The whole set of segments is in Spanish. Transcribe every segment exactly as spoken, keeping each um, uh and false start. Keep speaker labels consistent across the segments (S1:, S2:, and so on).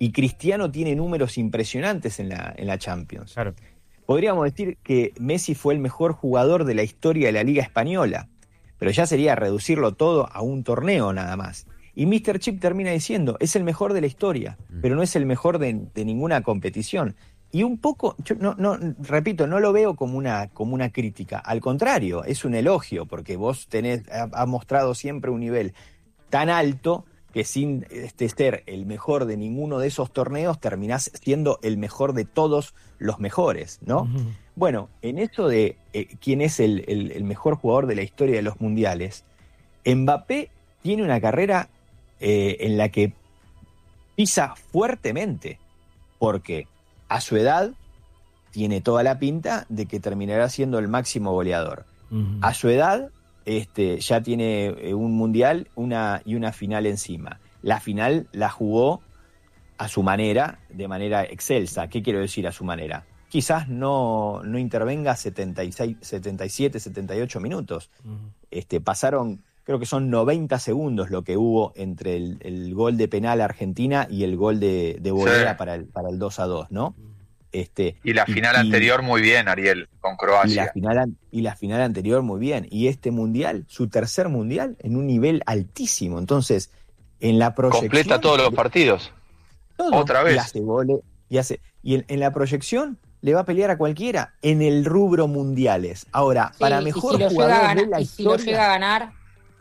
S1: y Cristiano tiene números impresionantes en la, en la Champions.
S2: Claro.
S1: Podríamos decir que Messi fue el mejor jugador de la historia de la Liga Española, pero ya sería reducirlo todo a un torneo nada más. Y míster Chip termina diciendo, es el mejor de la historia, pero no es el mejor de, de ninguna competición. Y un poco, yo no, no, repito, no lo veo como una, como una crítica, al contrario, es un elogio, porque vos tenés, ha, ha mostrado siempre un nivel tan alto que sin este, ser el mejor de ninguno de esos torneos, terminás siendo el mejor de todos los mejores, ¿no? Uh-huh. Bueno, en eso de eh, quién es el, el, el mejor jugador de la historia de los mundiales, Mbappé tiene una carrera eh, en la que pisa fuertemente, porque a su edad tiene toda la pinta de que terminará siendo el máximo goleador. Uh-huh. A su edad este, ya tiene eh, un mundial una, y una final encima. La final la jugó a su manera, de manera excelsa. ¿Qué quiero decir a su manera? Quizás no, no intervenga setenta y seis, setenta y siete, setenta y ocho minutos. Uh-huh. Este, pasaron, creo que son noventa segundos lo que hubo entre el, el gol de penal a Argentina y el gol de, de volea sí. para, el, para el dos a dos, ¿no? Este,
S3: y la final y, anterior muy bien, Ariel, con Croacia.
S1: Y la, final, y la final anterior muy bien. Y este mundial, su tercer mundial, en un nivel altísimo. Entonces, en la proyección...
S3: Completa todos los partidos.
S1: Todo,
S3: Otra vez.
S1: Y hace goles, y hace... Y en, en la proyección le va a pelear a cualquiera en el rubro mundiales. Ahora, sí, para mejor
S4: si
S1: jugador
S4: ganar,
S1: de la
S4: y
S1: historia...
S4: si lo llega a ganar...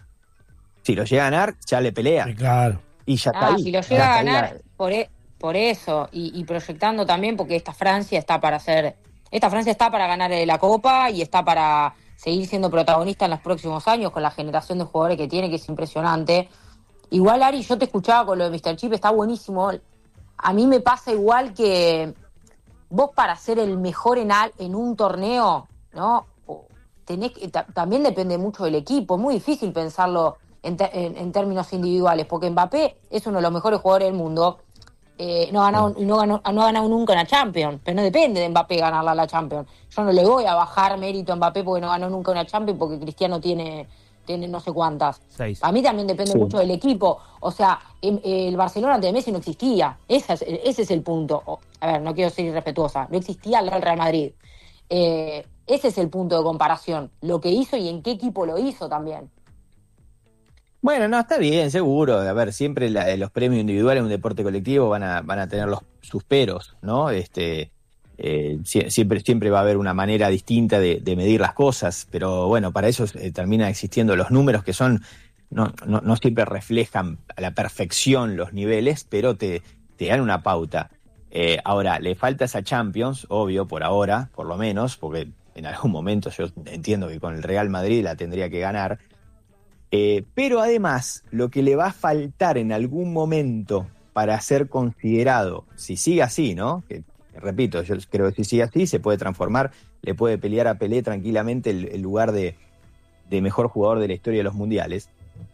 S1: Si lo llega a ganar, ya le pelea.
S2: Sí, claro.
S1: Y ya está
S4: ah,
S1: ahí.
S4: Si lo llega a ganar, la... por, e, por eso. Y, y proyectando también, porque esta Francia está para hacer... Esta Francia está para ganar la Copa y está para seguir siendo protagonista en los próximos años con la generación de jugadores que tiene, que es impresionante. Igual, Ari, yo te escuchaba con lo de míster Chip, está buenísimo. A mí me pasa igual que vos, para ser el mejor en, al, en un torneo, ¿no? Tenés que, t- también depende mucho del equipo. Es muy difícil pensarlo en, te, en, en términos individuales, porque Mbappé es uno de los mejores jugadores del mundo. Eh, no, ha ganado, no, ganó, no ha ganado nunca una Champions, pero no depende de Mbappé ganarla la Champions. Yo no le voy a bajar mérito a Mbappé porque no ganó nunca una Champions, porque Cristiano tiene... tiene no sé cuántas.
S2: Seis.
S4: A mí también depende sí. mucho del equipo. O sea, el Barcelona antes de Messi no existía. Ese es, ese es el punto. A ver, no quiero ser irrespetuosa. No existía el Real Madrid. Eh, ese es el punto de comparación. Lo que hizo y en qué equipo lo hizo también.
S1: Bueno, no, está bien, seguro. A ver, siempre la, los premios individuales en un deporte colectivo van a, van a tener los, sus peros, ¿no? Este... Eh, siempre, siempre va a haber una manera distinta de, de medir las cosas, pero bueno, para eso eh, terminan existiendo los números que son, no, no, no siempre reflejan a la perfección los niveles, pero te, te dan una pauta. Eh, ahora, le falta esa Champions, obvio, por ahora, por lo menos, porque en algún momento yo entiendo que con el Real Madrid la tendría que ganar, eh, pero además, lo que le va a faltar en algún momento para ser considerado, si sigue así, ¿no? Que, repito, yo creo que si sigue así se puede transformar, le puede pelear a Pelé tranquilamente el, el lugar de, de mejor jugador de la historia de los mundiales.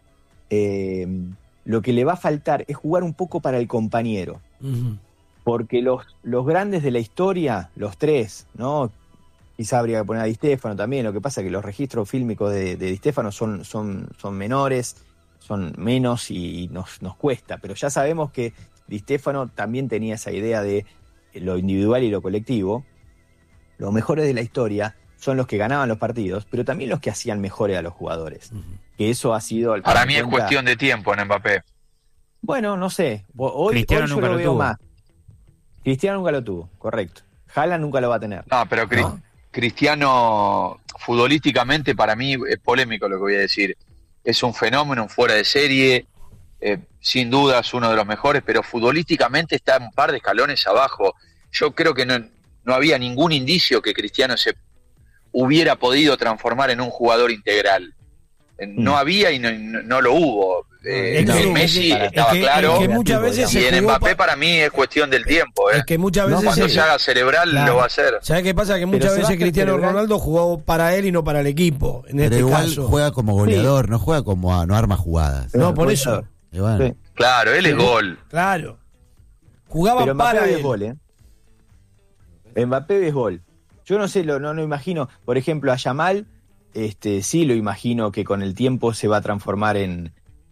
S1: Eh, lo que le va a faltar es jugar un poco para el compañero, uh-huh. porque los, los grandes de la historia, los tres, ¿no? Quizá habría que poner a Di Stéfano también, lo que pasa es que los registros fílmicos de, de Di Stéfano son, son, son menores, son menos y, y nos, nos cuesta, pero ya sabemos que Di Stéfano también tenía esa idea de lo individual y lo colectivo. Los mejores de la historia son los que ganaban los partidos, pero también los que hacían mejores a los jugadores. Uh-huh. Que eso ha sido...
S3: Para mí cuenta... es cuestión de tiempo en Mbappé.
S1: Bueno, no sé. Hoy,
S2: Cristiano
S1: hoy yo
S2: nunca
S1: lo
S2: lo
S1: veo
S2: tuvo.
S1: más. Cristiano nunca lo tuvo, correcto. Haaland nunca lo va a tener.
S3: No, pero Cri- ¿no? Cristiano, futbolísticamente, para mí es polémico lo que voy a decir. Es un fenómeno, un fuera de serie... Eh, sin duda es uno de los mejores, pero futbolísticamente está un par de escalones abajo. Yo creo que no, no había ningún indicio que Cristiano se hubiera podido transformar en un jugador integral. No mm. había y no, no, no lo hubo. Eh,
S2: es que,
S3: en Messi
S2: es que,
S3: estaba
S2: es que,
S3: claro,
S2: es que muchas veces
S3: y en Mbappé
S2: pa...
S3: para mí es cuestión del tiempo. Eh.
S2: Es que muchas veces
S3: cuando
S2: se,
S3: se haga cerebral claro. lo va a hacer.
S2: ¿Sabes qué pasa? Que muchas
S1: pero
S2: veces Cristiano
S1: cerebral...
S2: Ronaldo jugó para él y no para el equipo. En
S5: pero
S2: este
S5: igual
S2: caso
S5: juega como goleador,
S1: sí.
S5: no juega como a, no arma jugadas.
S2: No, por eso.
S5: Y bueno.
S1: Sí.
S3: Claro, él es
S1: sí.
S3: gol.
S2: Claro. Jugaba
S1: pero
S2: para
S1: Mbappé
S2: él.
S1: es gol, ¿eh? Mbappé es gol. Yo no sé, lo, no lo imagino. Por ejemplo, a Yamal, este, sí lo imagino que con el tiempo se va a transformar en,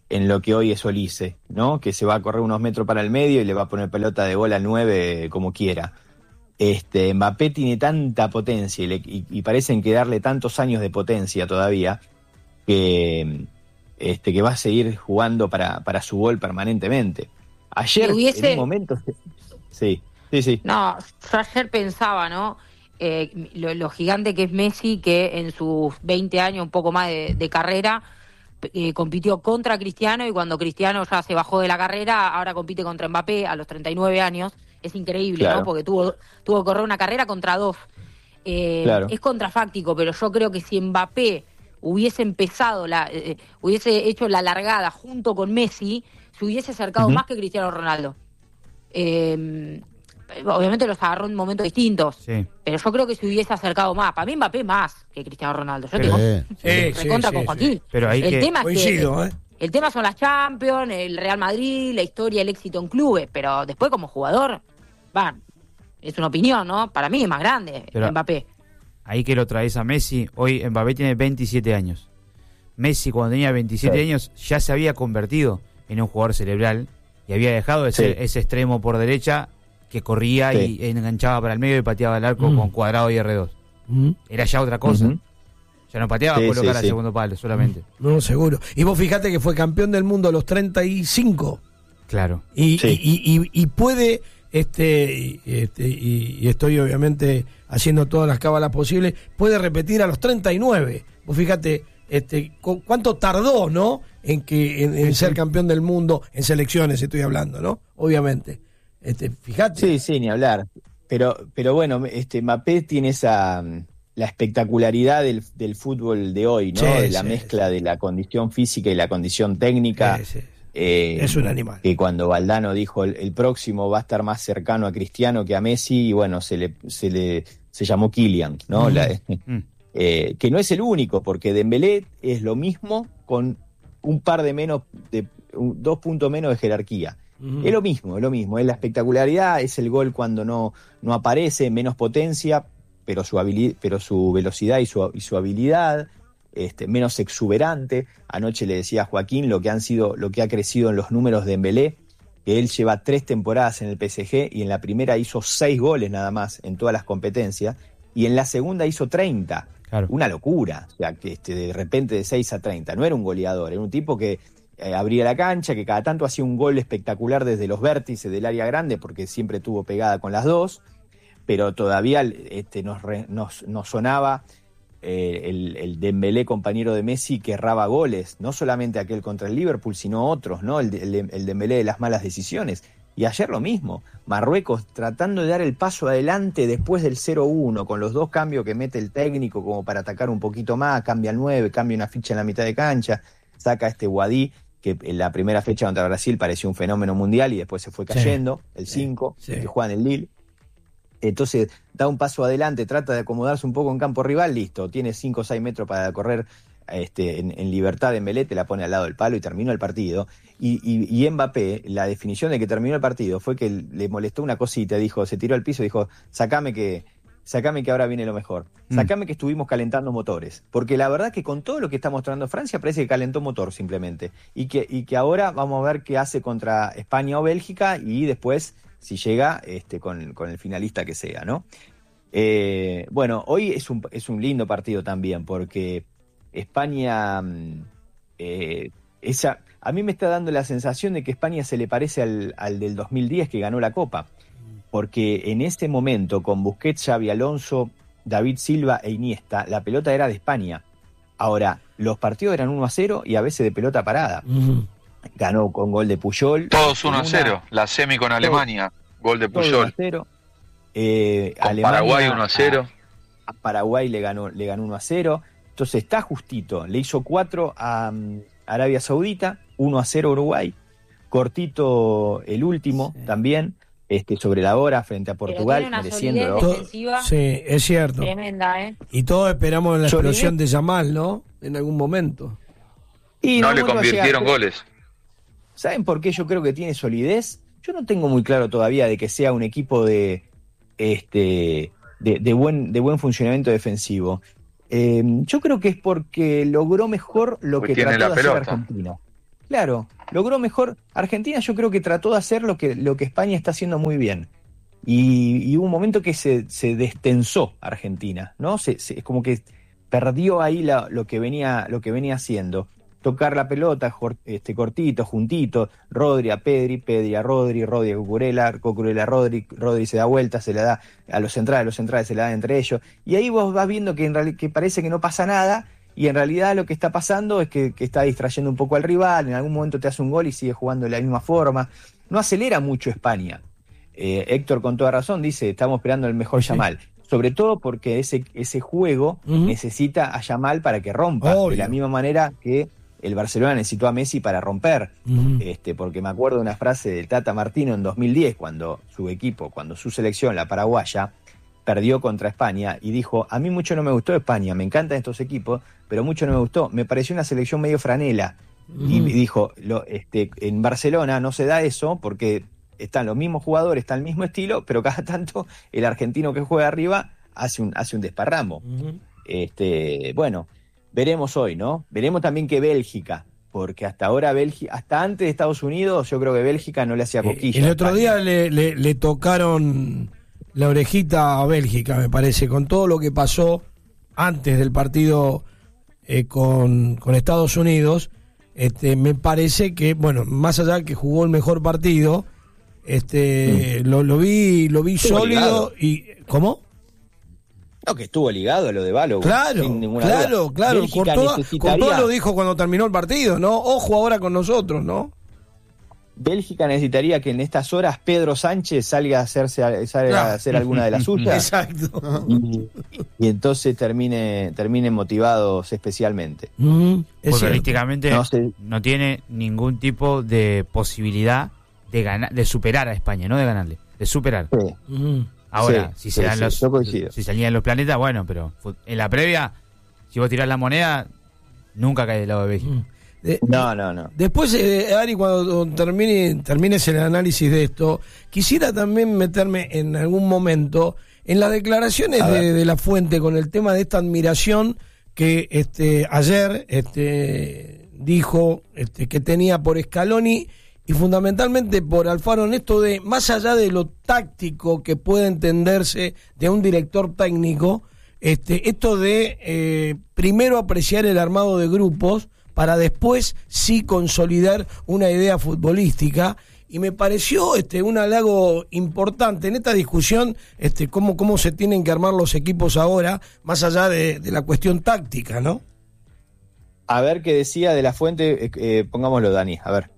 S1: en lo que hoy es Olise, ¿no? Que se va a correr unos metros para el medio y le va a poner pelota de bola al nueve como quiera. Este, Mbappé tiene tanta potencia y, le, y, y parecen quedarle tantos años de potencia todavía que, este, que va a seguir jugando para, para su gol permanentemente. Ayer,
S4: hubiese...
S1: en un momento... Sí, sí, sí.
S4: No, yo ayer pensaba, ¿no? Eh, lo, lo gigante que es Messi, que en sus veinte años, un poco más de, de carrera, eh, compitió contra Cristiano, y cuando Cristiano ya se bajó de la carrera, ahora compite contra Mbappé a los treinta y nueve años. Es increíble, claro, ¿no? Porque tuvo, tuvo que correr una carrera contra dos. Eh, claro. Es contrafáctico, pero yo creo que si Mbappé hubiese empezado, la, eh, hubiese hecho la largada junto con Messi, se hubiese acercado uh-huh. más que Cristiano Ronaldo. Eh, obviamente los agarró en momentos distintos, sí, pero yo creo que se hubiese acercado más. Para mí Mbappé más que Cristiano Ronaldo. Yo tengo
S2: sí,
S4: recontra
S2: sí,
S4: con
S2: sí,
S4: Joaquín.
S2: Sí. Pero hay
S4: el
S2: que...
S4: tema es
S2: Coincido,
S4: que
S2: ¿eh?
S4: el tema son las Champions, el Real Madrid, la historia, el éxito en clubes, pero después como jugador, va, es una opinión, ¿no? Para mí es más grande pero Mbappé.
S6: Ahí que lo traes a Messi, hoy Mbappé tiene veintisiete años. Messi cuando tenía veintisiete sí. años ya se había convertido en un jugador cerebral y había dejado de ser sí. ese extremo por derecha que corría sí. y enganchaba para el medio y pateaba el arco mm. con Cuadrado y erre dos. Mm. Era ya otra cosa. Mm-hmm. Ya no pateaba sí, colocar sí, al sí. segundo palo solamente.
S2: No, seguro. Y vos fijate que fue campeón del mundo a los treinta y cinco.
S6: Claro.
S2: Y, sí. y, y, y puede, este, este y, y estoy obviamente haciendo todas las cábalas posibles, puede repetir a los treinta y nueve. Vos fíjate este, cuánto tardó, ¿no? En que en, en ser campeón del mundo en selecciones, estoy hablando, ¿no? Obviamente. Este, fíjate.
S1: Sí, sí, ni hablar. Pero, pero bueno, este Mbappé tiene esa la espectacularidad del, del fútbol de hoy, ¿no? Sí, de la sí, mezcla sí. de la condición física y la condición técnica. Sí, sí. Eh,
S2: es un animal.
S1: Que cuando Valdano dijo el, el próximo va a estar más cercano a Cristiano que a Messi, y bueno, se le se le se llamó Kylian, ¿no? Mm. La, eh, que no es el único, porque Dembélé es lo mismo con un par de menos, de un, dos puntos menos de jerarquía. Uh-huh. Es lo mismo, es lo mismo, es la espectacularidad, es el gol cuando no, no aparece, menos potencia, pero su habilidad, pero su velocidad y su, y su habilidad, este, menos exuberante. Anoche le decía a Joaquín lo que han sido, lo que ha crecido en los números de Dembélé, que él lleva tres temporadas en el P S G y en la primera hizo seis goles nada más en todas las competencias, y en la segunda hizo treinta. Claro. Una locura, o sea, que este, de repente de seis a treinta, no era un goleador, era un tipo que Eh, abría la cancha, que cada tanto hacía un gol espectacular desde los vértices del área grande, porque siempre tuvo pegada con las dos, pero todavía este, nos, re, nos, nos sonaba eh, el, el Dembélé compañero de Messi que erraba goles, no solamente aquel contra el Liverpool, sino otros, ¿no? El, el, el Dembélé de las malas decisiones. Y ayer lo mismo, Marruecos tratando de dar el paso adelante después del cero uno, con los dos cambios que mete el técnico como para atacar un poquito más, cambia el nueve, cambia una ficha en la mitad de cancha, saca a este Guadí, que en la primera fecha contra Brasil pareció un fenómeno mundial y después se fue cayendo, sí, el cinco, sí, que juega en el Lille. Entonces da un paso adelante, trata de acomodarse un poco en campo rival, listo, tiene cinco o seis metros para correr este, en, en libertad. Dembélé te la pone al lado del palo y terminó el partido. Y, y, y Mbappé, la definición de que terminó el partido fue que le molestó una cosita, dijo, se tiró al piso y dijo, sacame que... Sacame que ahora viene lo mejor. Sacame mm. que estuvimos calentando motores. Porque la verdad que con todo lo que está mostrando Francia parece que calentó motor simplemente. Y que, y que ahora vamos a ver qué hace contra España o Bélgica y después, si llega, este, con, con el finalista que sea, ¿no? Eh, bueno, hoy es un, es un lindo partido también porque España... Eh, esa, a mí me está dando la sensación de que España se le parece al, al del dos mil diez que ganó la Copa. Porque en ese momento, con Busquets, Xavi Alonso, David Silva e Iniesta, la pelota era de España. Ahora, los partidos eran uno a cero y a veces de pelota parada. Uh-huh. Ganó con gol de Puyol.
S3: Todos uno a cero, la semi con Alemania, todo, gol de Puyol. uno a cero.
S1: Eh,
S3: con
S1: Alemania,
S3: Paraguay uno a cero.
S1: A, a Paraguay le ganó, le ganó uno a cero. Entonces está justito. Le hizo cuatro a um, Arabia Saudita, uno a cero Uruguay. Cortito el último sí. también. Este, sobre la hora frente a Portugal, mereciendo.
S2: Sí, es cierto.
S4: Tremenda, ¿eh?
S2: Y todos esperamos la explosión de Yamal, ¿no? En algún momento.
S3: Y no, no le convirtieron goles.
S1: ¿Saben por qué yo creo que tiene solidez? Yo no tengo muy claro todavía de que sea un equipo de este de, de buen de buen funcionamiento defensivo. Eh, yo creo que es porque logró mejor lo pues que trató de hacer Argentina. Claro, logró mejor. Argentina yo creo que trató de hacer lo que, lo que España está haciendo muy bien. Y, y hubo un momento que se, se destensó Argentina, ¿no? Se, se, como que perdió ahí la, lo que venía, lo que venía haciendo. Tocar la pelota, jor, este, cortito, juntito, Rodri a Pedri, Pedri a Rodri, Rodri a Cucurella, Cucurella a Rodri, Rodri se da vuelta, se la da a los centrales, los centrales se la dan entre ellos. Y ahí vos vas viendo que, en reali- que parece que no pasa nada, y en realidad lo que está pasando es que, que está distrayendo un poco al rival, en algún momento te hace un gol y sigue jugando de la misma forma. No acelera mucho España. Eh, Héctor con toda razón dice, estamos esperando el mejor
S2: Sí.
S1: Yamal. Sobre todo porque ese, ese juego
S2: Ujú.
S1: necesita a Yamal para que rompa.
S2: Obvio.
S1: De la misma manera que el Barcelona necesitó a Messi para romper.
S2: Ujú.
S1: Este, porque me acuerdo de una frase del Tata Martino en dos mil diez, cuando su equipo, cuando su selección, la paraguaya, perdió contra España y dijo, a mí mucho no me gustó España, me encantan estos equipos, pero mucho no me gustó, me pareció una selección medio franela. Y
S2: Ujú.
S1: dijo, lo, este, en Barcelona no se da eso porque están los mismos jugadores, está el mismo estilo, pero cada tanto el argentino que juega arriba hace un, hace un desparramo.
S2: Ujú.
S1: Este, bueno, veremos hoy, ¿no? Veremos también que Bélgica, porque hasta ahora Bélgica, hasta antes de Estados Unidos, yo creo que Bélgica no le hacía
S2: Eh,
S1: coquilla.
S2: el
S1: a
S2: otro
S1: España.
S2: día le, le- le tocaron la orejita a Bélgica, me parece, con todo lo que pasó antes del partido eh, con, con Estados Unidos. Este, me parece que, bueno, más allá que jugó el mejor partido, este, lo, lo vi, lo vi
S1: Estuvo
S2: sólido
S1: ligado.
S2: y ¿cómo?
S1: No, que estuvo ligado a lo de Balo.
S2: Claro,
S1: sin ninguna
S2: claro,
S1: duda.
S2: claro.
S1: Bélgica
S2: Courtois,
S1: necesitaría,
S2: Courtois lo dijo cuando terminó el partido, ¿no? Ojo ahora con nosotros, ¿no?
S1: Bélgica necesitaría que en estas horas Pedro Sánchez salga a hacerse salga
S2: Claro.
S1: a hacer alguna de las suyas
S2: Exacto.
S1: y, y entonces termine terminen motivados especialmente.
S2: Mm, es cierto.
S6: Futbolísticamente
S1: No
S6: no,
S1: sé.
S6: tiene ningún tipo de posibilidad de ganar, de superar a España, no de ganarle, de superar.
S1: Sí.
S2: Mm.
S6: Ahora,
S1: Sí,
S6: si se
S1: sí,
S6: dan
S1: sí,
S6: los
S1: yo coincido.
S6: si se alinean los planetas, bueno, pero fu- en la previa, si vos tirás la moneda, nunca cae del lado de Bélgica.
S2: Mm. De-
S1: No, no, no.
S2: Después, eh, Ari, cuando termine, termines el análisis de esto, quisiera también meterme en algún momento en las declaraciones
S1: A
S2: de,
S1: ver.
S2: de La Fuente con el tema de esta admiración que este, ayer este, dijo este, que tenía por Scaloni y fundamentalmente por Alfaro en esto de, más allá de lo táctico que puede entenderse de un director técnico, este, esto de eh, primero apreciar el armado de grupos para después sí consolidar una idea futbolística, y me pareció este un halago importante en esta discusión, este cómo, cómo se tienen que armar los equipos ahora, más allá de, de la cuestión táctica, ¿no?
S1: A ver qué decía de La Fuente, eh, eh, pongámoslo, Dani, a ver.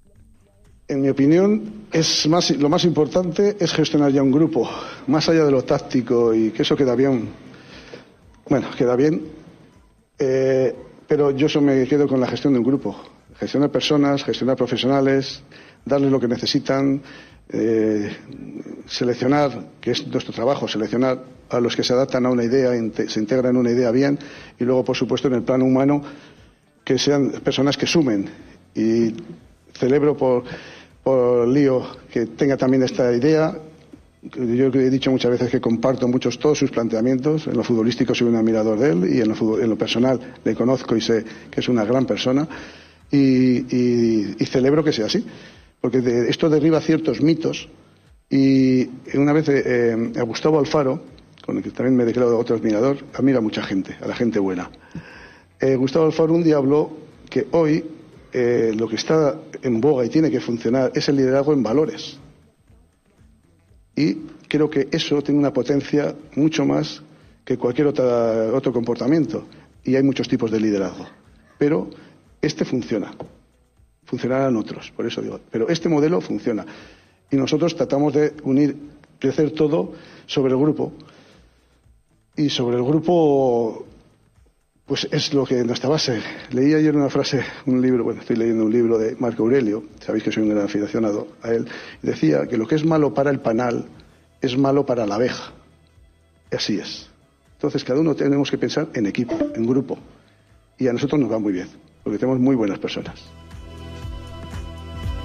S7: En mi opinión, es más, lo más importante es gestionar ya un grupo, más allá de lo táctico, y que eso queda bien. Bueno, queda bien, eh, pero yo eso me quedo con la gestión de un grupo. Gestionar personas, gestionar profesionales, darles lo que necesitan, eh, seleccionar, que es nuestro trabajo, seleccionar a los que se adaptan a una idea, inte- se integran en una idea bien, y luego, por supuesto, en el plano humano, que sean personas que sumen. Y celebro por, por Lío que tenga también esta idea. Yo he dicho muchas veces que comparto muchos todos sus planteamientos. En lo futbolístico soy un admirador de él, y en lo, fut- en lo personal le conozco y sé que es una gran persona. Y, y- y celebro que sea así, porque de- esto derriba ciertos mitos. Y una vez eh, a Gustavo Alfaro, con el que también me declaro otro admirador, admira a mucha gente, a la gente buena. Eh, Gustavo Alfaro un día habló que hoy eh, lo que está en boga y tiene que funcionar es el liderazgo en valores. Y creo que eso tiene una potencia mucho más que cualquier otra, otro comportamiento. Y hay muchos tipos de liderazgo. Pero este funciona. Funcionarán otros, por eso digo. Pero este modelo funciona. Y nosotros tratamos de unir, crecer todo sobre el grupo. Y sobre el grupo, pues es lo que nuestra base. Leí ayer una frase, un libro, bueno, estoy leyendo un libro de Marco Aurelio, sabéis que soy un gran aficionado a él, y decía que lo que es malo para el panal es malo para la abeja. Y así es. Entonces cada uno tenemos que pensar en equipo, en grupo. Y a nosotros nos va muy bien, porque tenemos muy buenas personas.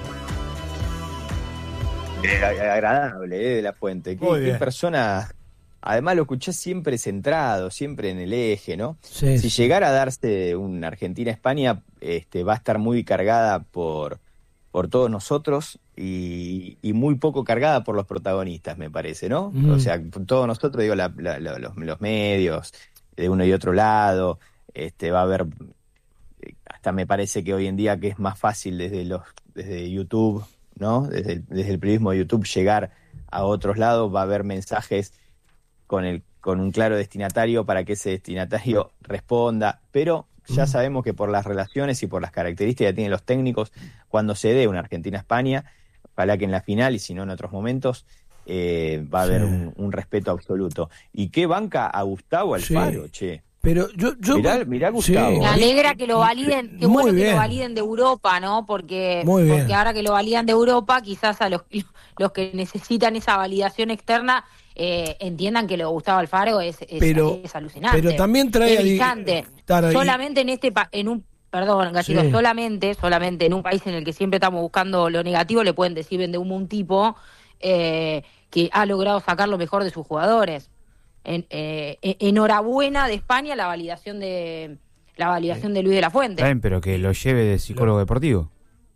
S1: Eh, agradable, eh, de La Fuente. Qué,
S2: Muy
S1: qué
S2: bien.
S1: persona además lo escuchás siempre centrado, siempre en el eje, ¿no?
S2: Sí.
S1: Si llegara a darse una Argentina-España, este, va a estar muy cargada por, por todos nosotros y, y muy poco cargada por los protagonistas, me parece, ¿no?
S2: Mm.
S1: O sea, todos nosotros, digo, la, la, la, los, los medios, de uno y otro lado, este, va a haber, hasta me parece que hoy en día que es más fácil desde los desde YouTube, ¿no? Desde el, desde el periodismo de YouTube llegar a otros lados, va a haber mensajes con el con un claro destinatario para que ese destinatario responda, pero ya sabemos que por las relaciones y por las características que tienen los técnicos, cuando se dé una Argentina-España, ojalá que en la final y si no en otros momentos, eh, va a haber
S2: Sí.
S1: un, un respeto absoluto. ¿Y qué banca a Gustavo Alfaro,
S2: Sí.
S1: che?
S2: Pero yo, yo
S1: Mirá, mirá Gustavo.
S2: Sí.
S4: Me alegra que lo validen, qué
S2: Muy
S4: bueno que
S2: bien.
S4: lo validen de Europa, ¿no? Porque,
S2: Muy bien.
S4: porque ahora que lo validan de Europa, quizás a los, los que necesitan esa validación externa eh, entiendan que lo de Gustavo Alfaro es, es,
S2: Pero-
S4: es alucinante.
S2: pero también trae
S4: es
S2: a di-
S4: brillante.
S2: estar ahí.
S4: Solamente en este pa- en un perdón, Gallito,
S2: Sí.
S4: solamente, solamente en un país en el que siempre estamos buscando lo negativo, le pueden decir vende humo un tipo eh, que ha logrado sacar lo mejor de sus jugadores. En, eh, eh, enhorabuena de España la validación de la validación de Luis de la Fuente.
S6: Está bien, pero que lo lleve de psicólogo deportivo.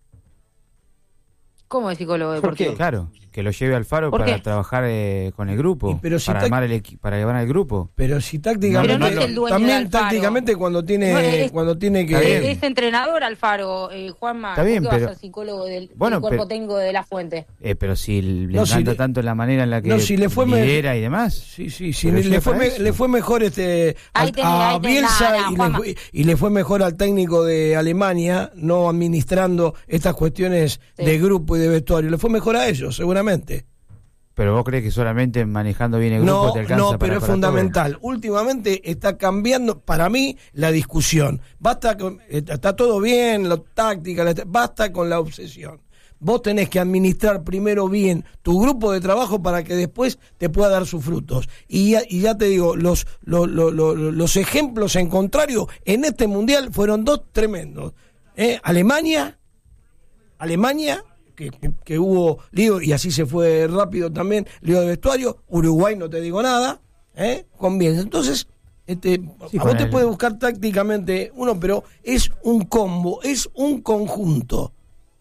S4: ¿Cómo de psicólogo
S1: ¿Por
S4: deportivo?
S1: qué?
S6: Claro, que lo lleve al Faro
S4: ¿Por
S6: para
S4: qué?
S6: trabajar eh, con el grupo,
S2: Y pero si
S6: para
S2: tac-
S6: armar el equi- para llevar al grupo.
S2: Pero si tácticamente,
S4: Pero no es el dueño de
S2: también
S4: Alfaro.
S2: tácticamente cuando tiene,
S4: No, es-
S2: cuando tiene
S6: Está
S2: que,
S6: bien.
S4: Es entrenador Alfaro, eh, Juanma.
S6: Está bien,
S4: ¿por qué
S6: pero-
S4: va a ser psicólogo del,
S6: Bueno,
S4: del cuerpo
S6: pero-
S4: técnico de la Fuente?
S6: Eh, pero si le
S2: No, si
S6: encanta
S2: le-
S6: tanto la manera en la que
S2: no, si le fue me-
S6: lidera y demás.
S2: sí, sí, sí,
S6: Pero
S2: le,
S6: llega
S2: le fue
S6: para
S2: me-
S6: eso.
S2: le fue mejor este a,
S4: Ahí tenés,
S2: a
S4: ahí tenés,
S2: Bielsa
S4: nada, nada,
S2: y, le
S4: Juanma.
S2: fue, y le fue mejor al técnico de Alemania, no administrando estas cuestiones
S4: Sí.
S2: de grupo y de vestuario. Le fue mejor a ellos, seguramente.
S6: Pero vos crees que solamente manejando bien el grupo
S2: No,
S6: te alcanza
S2: no,
S6: para-
S2: pero es
S6: para
S2: fundamental. Últimamente está cambiando, para mí, la discusión. Basta con, eh, está todo bien, la táctica, la- basta con la obsesión. Vos tenés que administrar primero bien tu grupo de trabajo para que después te pueda dar sus frutos. Y ya, y ya te digo, los, los, los, los, los ejemplos en contrario en este mundial fueron dos tremendos. ¿Eh? Alemania, Alemania, que, que, que hubo lío y así se fue rápido también, lío de vestuario. Uruguay no te digo nada, ¿eh? Con bien. Entonces, este,
S6: Sí,
S2: a
S6: con
S2: vos te
S6: el-
S2: puede buscar tácticamente uno, pero es un combo, es un conjunto.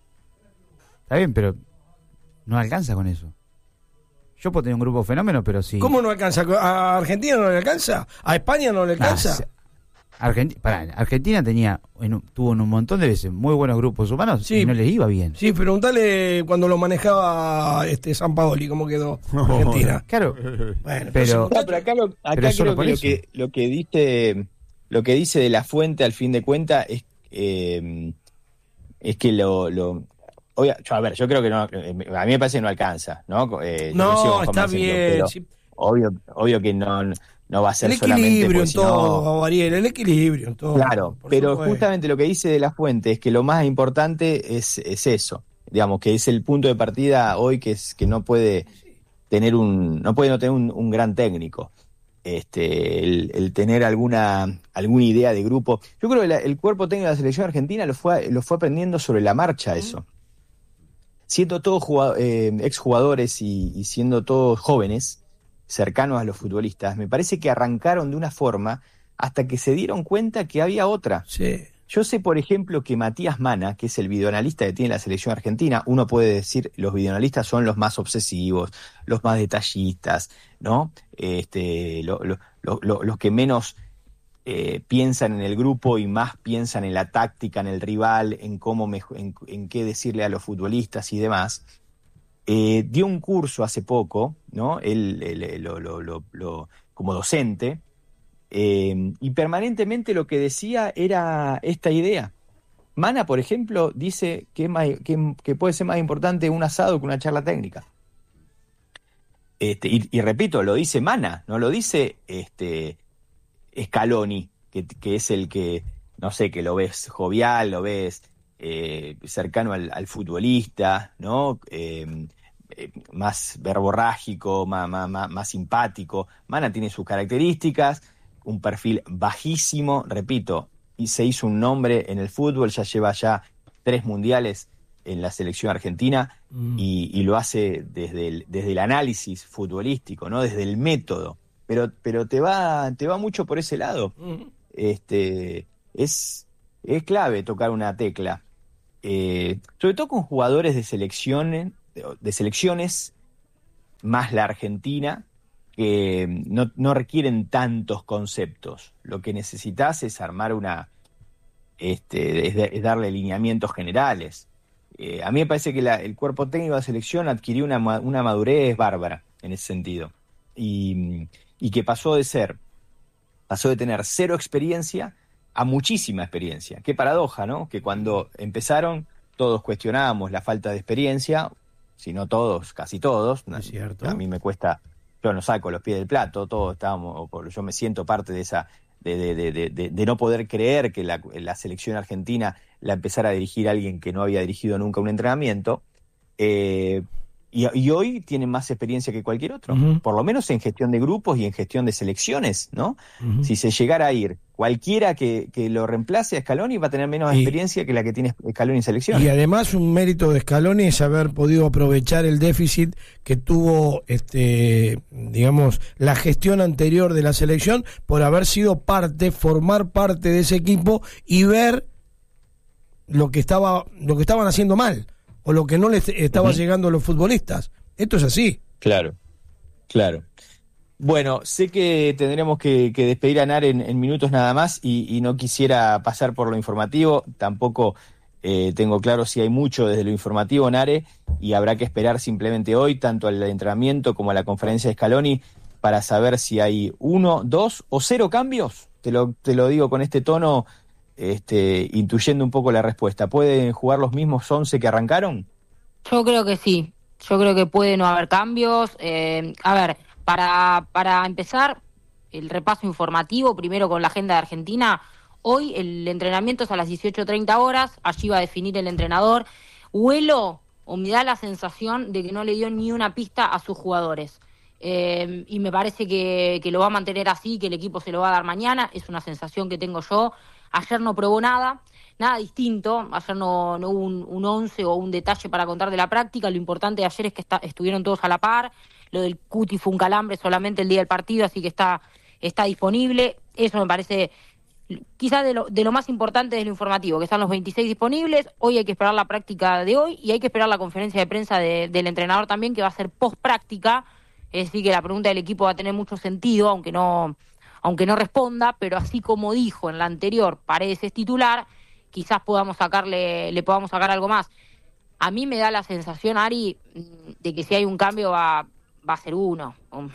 S6: Está bien, pero no alcanza con eso. Yo puedo tener un grupo fenómeno, pero sí.
S2: ¿Cómo no alcanza? ¿A Argentina no le alcanza? ¿A España no le
S6: Ah,
S2: alcanza?
S6: se- Argenti- pará, Argentina tenía en un- tuvo en un montón de veces muy buenos grupos humanos
S2: Sí.
S6: y no les iba bien.
S2: Sí, preguntale cuando lo manejaba este Sampaoli, cómo quedó Argentina.
S6: Claro,
S2: Bueno,
S6: pero
S1: No, pero acá, lo, acá
S6: Pero es solo
S1: creo
S6: por
S1: que lo,
S6: eso.
S1: que lo que dice lo que dice de la Fuente al fin de cuentas es eh, es que lo, lo obvia- yo, a ver, yo creo que no, eh, a mí me parece que no alcanza, ¿no? Eh, yo
S2: no,
S1: coincido con
S2: está
S1: Juan Marcelo,
S2: bien.
S1: pero
S2: sí.
S1: obvio, obvio que no, no va a ser
S2: El
S1: solamente
S2: equilibrio
S1: porque
S2: en
S1: si no-
S2: todo, Ariel, el equilibrio en todo.
S1: Claro,
S2: por
S1: pero
S2: supuesto.
S1: justamente lo que dice de la Fuente es que lo más importante es, es eso, digamos, que es el punto de partida hoy que es que no puede tener un, no puede no tener un, un gran técnico. Este, el, el tener alguna, alguna idea de grupo. Yo creo que la- el cuerpo técnico de la selección argentina lo fue, lo fue aprendiendo sobre la marcha eso. Siendo todos jugado- eh, exjugadores y, y siendo todos jóvenes, cercanos a los futbolistas, me parece que arrancaron de una forma hasta que se dieron cuenta que había otra.
S2: Sí.
S1: Yo sé, por ejemplo, que Matías Mana, que es el videoanalista que tiene la selección argentina, uno puede decir, los videoanalistas son los más obsesivos, los más detallistas, ¿no? Este, lo- lo- lo- lo- los que menos eh, piensan en el grupo y más piensan en la táctica, en el rival, en cómo mejo- en, en qué decirle a los futbolistas y demás. Eh, dio un curso hace poco, ¿no? Él, él, lo- lo- lo- lo- como docente. Eh, y permanentemente lo que decía era esta idea. Mana, por ejemplo, dice que, es más- que- que puede ser más importante un asado que una charla técnica. Este, y, y repito, lo dice Mana, no lo dice este, Scaloni, que, que es el que, no sé, que lo ves jovial, lo ves eh, cercano al, al futbolista, ¿no? Eh, eh, más verborrágico, más, más, más, más simpático. Mana tiene sus características, un perfil bajísimo, repito, y se hizo un nombre en el fútbol, ya lleva ya tres mundiales en la selección argentina
S2: Mm.
S1: y, y lo hace desde el, desde el análisis futbolístico, ¿no? Desde el método. pero, pero te va, te va mucho por ese lado.
S2: Uh-huh.
S1: Este, es, es clave tocar una tecla. Eh, sobre todo con jugadores de selecciones, de selecciones, más la Argentina, que no, no requieren tantos conceptos. Lo que necesitas es armar una, este, es, de, es darle lineamientos generales. Eh, a mí me parece que la, el cuerpo técnico de selección adquirió una, una madurez bárbara en ese sentido. Y, y que pasó de ser, pasó de tener cero experiencia a muchísima experiencia. Qué paradoja, ¿no? Que cuando empezaron todos cuestionábamos la falta de experiencia, si no todos, casi todos.
S2: Es cierto.
S1: A mí me cuesta, yo no saco los pies del plato, todos estábamos, yo me siento parte de esa, de, de, de, de, de no poder creer que la, la selección argentina la empezara a dirigir alguien que no había dirigido nunca un entrenamiento. Eh, Y, y hoy tienen más experiencia que cualquier otro, uh-huh. por lo menos en gestión de grupos y en gestión de selecciones, ¿no? Uh-huh. Si se llegara a ir cualquiera que, que lo reemplace a Scaloni va a tener menos y, experiencia que la que tiene Scaloni en selecciones.
S2: Y además un mérito de Scaloni es haber podido aprovechar el déficit que tuvo, este, digamos, la gestión anterior de la selección por haber sido parte, formar parte de ese equipo y ver lo que estaba, lo que estaban haciendo mal. O lo que no les estaba uh-huh. llegando a los futbolistas. Esto es así.
S1: Claro, claro. Bueno, sé que tendremos que, que despedir a Nare en, en minutos nada más y, y no quisiera pasar por lo informativo. Tampoco eh, tengo claro si hay mucho desde lo informativo, Nare, y habrá que esperar simplemente hoy, tanto al entrenamiento como a la conferencia de Scaloni, para saber si hay uno, dos o cero cambios. Te lo, te lo digo con este tono... Este, intuyendo un poco la respuesta. ¿Pueden jugar los mismos once que arrancaron?
S4: Yo creo que sí. Yo creo que puede no haber cambios. Eh, a ver, para, para empezar, el repaso informativo, primero con la agenda de Argentina. Hoy el entrenamiento es a las dieciocho treinta horas. Allí va a definir el entrenador. Huelo o me da la sensación de que no le dio ni una pista a sus jugadores. Eh, y me parece que, que lo va a mantener así, que el equipo se lo va a dar mañana. Es una sensación que tengo yo. Ayer no probó nada, nada distinto, ayer no, no hubo un, un once o un detalle para contar de la práctica. Lo importante de ayer es que está, estuvieron todos a la par. Lo del Cuti fue un calambre solamente el día del partido, así que está, está disponible. Eso me parece quizás de lo, de lo más importante de lo informativo, que están los veintiséis disponibles. Hoy hay que esperar la práctica de hoy y hay que esperar la conferencia de prensa de, del entrenador también, que va a ser post práctica. Es decir, que la pregunta del equipo va a tener mucho sentido, aunque no... aunque no responda, pero así como dijo en la anterior, Paredes es titular, quizás podamos sacarle, le podamos sacar algo más. A mí me da la sensación, Ari, de que si hay un cambio va, va a ser uno,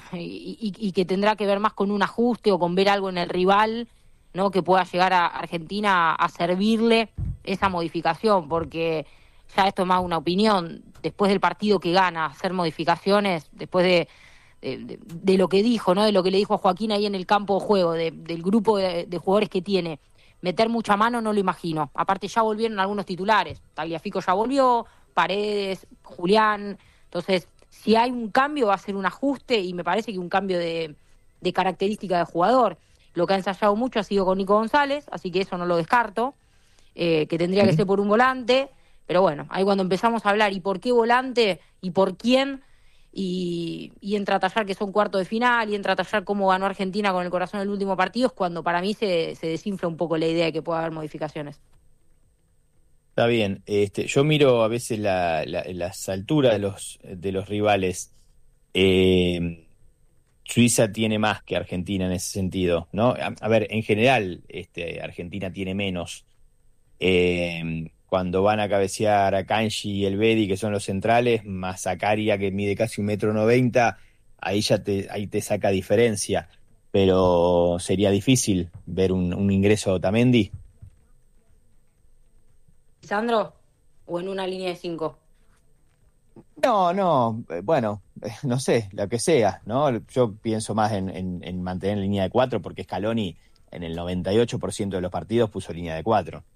S4: y, y, y que tendrá que ver más con un ajuste o con ver algo en el rival, ¿no? Que pueda llegar a Argentina a servirle esa modificación, porque ya esto es más una opinión. Después del partido que gana, hacer modificaciones, después de De, de, de lo que dijo, ¿no? De lo que le dijo a Joaquín ahí en el campo de juego, de, del grupo de, de jugadores que tiene. Meter mucha mano no lo imagino. Aparte ya volvieron algunos titulares. Tagliafico ya volvió, Paredes, Julián. Entonces, si hay un cambio va a ser un ajuste y me parece que un cambio de, de característica de jugador. Lo que ha ensayado mucho ha sido con Nico González, así que eso no lo descarto, eh, que tendría que ser por un volante. Pero bueno, ahí cuando empezamos a hablar, ¿y por qué volante? ¿Y por quién? Y, y entra a tallar que son cuartos de final y entra a tallar cómo ganó Argentina con el corazón en el último partido, es cuando para mí se, se desinfla un poco la idea de que pueda haber modificaciones.
S1: Está bien, este, yo miro a veces la, la, las alturas de los, de los rivales. Eh, Suiza tiene más que Argentina en ese sentido, ¿no? A, a ver, en general, este, Argentina tiene menos. Eh, Cuando van a cabecear a Kanji y el Bedi, que son los centrales, más Zakaria, que mide casi un metro noventa, ahí ya te, ahí te saca diferencia. Pero sería difícil ver un, un ingreso a Otamendi.
S4: ¿Sandro? ¿O en una línea de cinco?
S1: No, no, bueno, no sé, lo que sea, ¿no? Yo pienso más en, en, en mantener línea de cuatro, porque Scaloni en el noventa y ocho por ciento de los partidos puso línea de cuatro.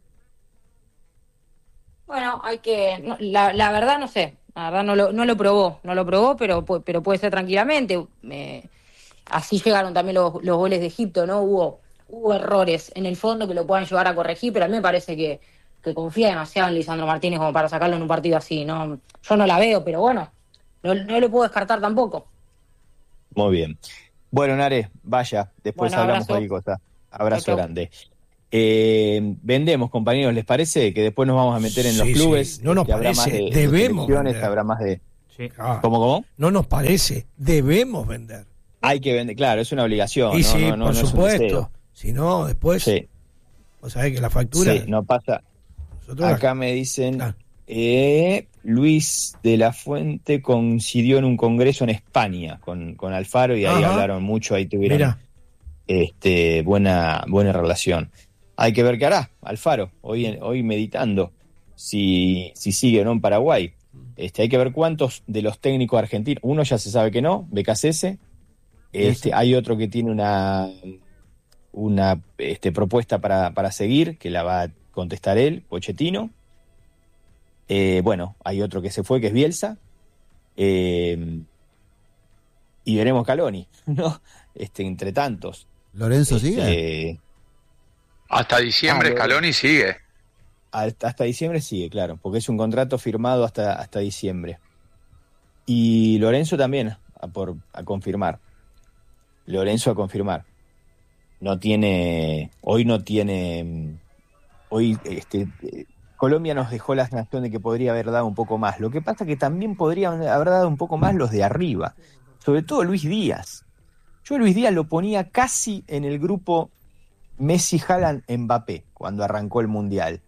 S4: Bueno, hay que... No, la, la verdad no sé, la verdad no lo, no lo probó, no lo probó, pero, pero puede ser tranquilamente. Eh, así llegaron también los, los goles de Egipto, ¿no? Hubo, hubo errores en el fondo que lo puedan llevar a corregir, pero a mí me parece que, que confía demasiado en Lisandro Martínez como para sacarlo en un partido así, ¿no? Yo no la veo, pero bueno, no, no lo puedo descartar tampoco.
S1: Muy bien. Bueno, Nare, vaya, después
S4: Bueno,
S1: hablamos
S4: abrazo.
S1: cualquier cosa. Abrazo
S4: Chau, chau.
S1: grande. Eh, vendemos, compañeros, ¿les parece? Que después nos vamos a meter en
S2: Sí,
S1: los
S2: sí.
S1: clubes.
S2: No nos
S1: que habrá
S2: parece,
S1: más de, de
S2: debemos
S1: selecciones,
S2: vender.
S1: habrá más de...
S6: Sí.
S2: Ah,
S1: ¿Cómo, cómo?
S2: no nos parece, debemos vender.
S1: Hay que vender, claro, es una obligación.
S2: y
S1: no,
S2: sí,
S1: no, no,
S2: por
S1: no es un
S2: supuesto.
S1: deseo.
S2: Si no, después,
S1: Sí,
S2: vos sabés que la factura.
S1: sí, no pasa.
S2: nosotros la-
S1: Acá me dicen,
S2: Claro.
S1: eh, Luis de la Fuente coincidió en un congreso en España con, con Alfaro y ahí
S2: Ajá.
S1: hablaron mucho, ahí tuvieron
S2: Mira,
S1: este, buena, buena relación. Hay que ver qué hará Alfaro, hoy, hoy meditando, si, si sigue o no en Paraguay. Este, hay que ver cuántos de los técnicos argentinos, uno ya se sabe que no, Becasese, este, hay otro que tiene una, una este, propuesta para, para seguir, que la va a contestar él, Pochettino. Eh, bueno, hay otro que se fue, que es Bielsa. Eh, y veremos Caloni, ¿no? Este, entre tantos.
S5: ¿Lorenzo
S1: Este,
S5: sigue?
S3: Hasta diciembre
S1: Ah, lo-
S3: Scaloni sigue.
S1: Hasta, hasta diciembre sigue, claro, porque es un contrato firmado hasta, hasta diciembre. Y Lorenzo también, a, por, a confirmar. Lorenzo a confirmar. No tiene, hoy no tiene, hoy este, eh, Colombia nos dejó la sensación de que podría haber dado un poco más. Lo que pasa que también podría haber dado un poco más los de arriba, sobre todo Luis Díaz. Yo a Luis Díaz lo ponía casi en el grupo Messi, Haaland, Mbappé cuando arrancó el Mundial.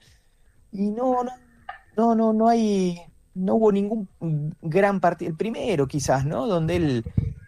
S1: Y no, no, no, no, no hay, no hubo ningún gran partido. El primero quizás, ¿no? Donde él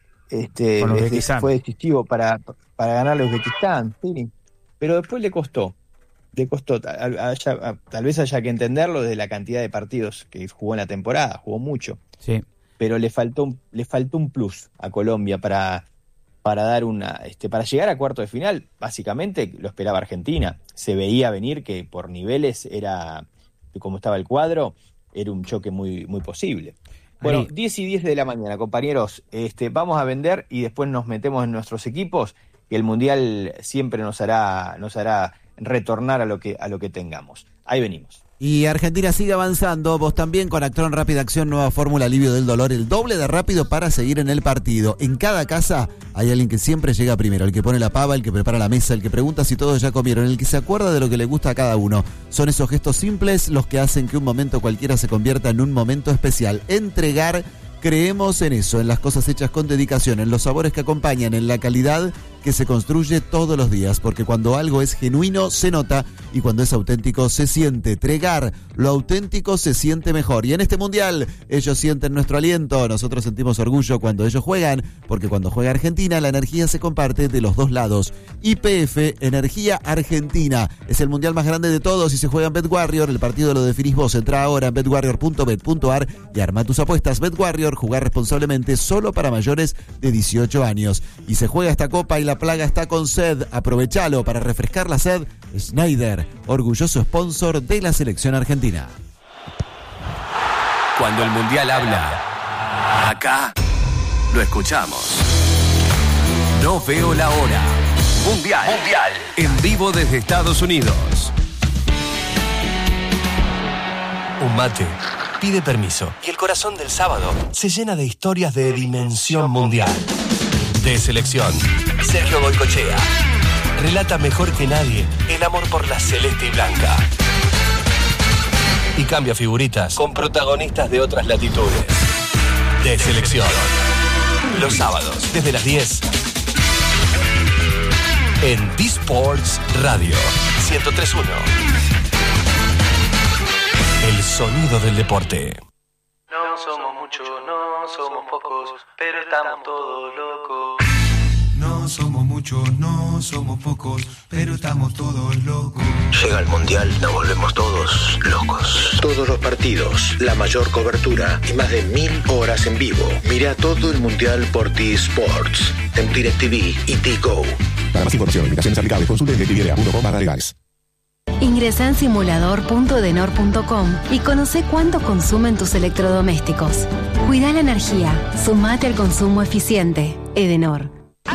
S1: este,
S6: Con
S1: este,
S6: Uzbekistán.
S1: fue decisivo para, para ganar a Uzbekistán, sí. Pero después le costó, le costó. Tal, haya- tal vez haya que entenderlo desde la cantidad de partidos que jugó en la temporada, jugó mucho.
S6: Sí.
S1: Pero le faltó, un- le faltó un plus a Colombia para, para dar una, este, para llegar a cuarto de final. Básicamente lo esperaba Argentina. Se veía venir que por niveles era, como estaba el cuadro, era un choque muy, muy posible. Bueno,
S6: Ahí.
S1: diez y diez de la mañana, compañeros. Este, vamos a vender y después nos metemos en nuestros equipos, que el Mundial siempre nos hará, nos hará retornar a lo que, a lo que tengamos. Ahí venimos.
S5: Y Argentina sigue avanzando, vos también con Actron Rápida Acción, nueva fórmula alivio del dolor, el doble de rápido para seguir en el partido. En cada casa hay alguien que siempre llega primero, el que pone la pava, el que prepara la mesa, el que pregunta si todos ya comieron, el que se acuerda de lo que le gusta a cada uno. Son esos gestos simples los que hacen que un momento cualquiera se convierta en un momento especial. Entregar, creemos en eso, en las cosas hechas con dedicación, en los sabores que acompañan, en la calidad que se construye todos los días, porque cuando algo es genuino se nota y cuando es auténtico se siente. Tregar, lo auténtico se siente mejor. Y en este Mundial ellos sienten nuestro aliento, nosotros sentimos orgullo cuando ellos juegan, porque cuando juega Argentina la energía se comparte de los dos lados. Y P F, Energía Argentina, es el Mundial más grande de todos y se juega en BetWarrior, el partido lo definís vos. Entra ahora en bet warrior punto bet punto a r y arma tus apuestas. BetWarrior, jugar responsablemente, solo para mayores de dieciocho años. Y se juega esta copa y la plaga está con sed. Aprovechalo para refrescar la sed. Schneider, orgulloso sponsor de la selección argentina.
S8: Cuando el Mundial habla, acá lo escuchamos. No veo la hora. Mundial. Mundial. En vivo desde Estados Unidos. Un mate pide permiso y el corazón del sábado se llena de historias de dimensión mundial. De selección, Sergio Goycochea relata mejor que nadie el amor por la celeste y blanca. Y cambia figuritas con protagonistas de otras latitudes. De selección. Los sábados, desde las diez. En D-Sports Radio ciento tres punto uno. El sonido del deporte.
S9: No somos muchos, no somos pocos, pero estamos todos locos.
S10: No somos muchos, no somos pocos, pero estamos todos locos.
S11: Llega el Mundial, nos volvemos todos locos. Todos los partidos, la mayor cobertura y más de mil horas en vivo. Mira todo el Mundial por T-Sports, en DirecTV y T-Go.
S12: Para más información, limitaciones aplicables, consulte en directv punto com barra legales.
S13: Ingresa en simulador punto edenor punto com y conoce cuánto consumen tus electrodomésticos. Cuida la energía, sumate al consumo eficiente. Edenor.